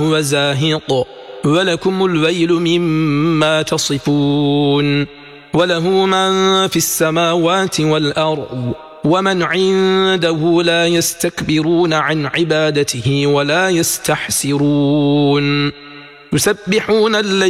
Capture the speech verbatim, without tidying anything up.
وزاهق ولكم الويل مما تصفون وله من في السماوات والأرض ومن عنده لا يستكبرون عن عبادته ولا يستحسرون يسبحون الليل